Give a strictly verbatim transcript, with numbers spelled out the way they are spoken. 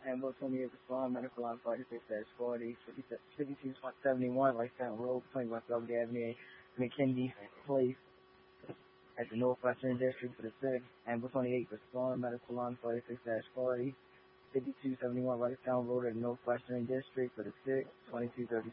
Ambulance twenty-eight respond, medical line forty-six forty, fifty-two seventy-one, Lifetown Road, between West Belgrade Avenue and McKinney Place at the Northwestern District for the six. Ambulance twenty-eight respond, medical line forty-six forty, fifty-two seventy-one, Lifetown Road at the Northwestern District for the six, twenty-two thirty.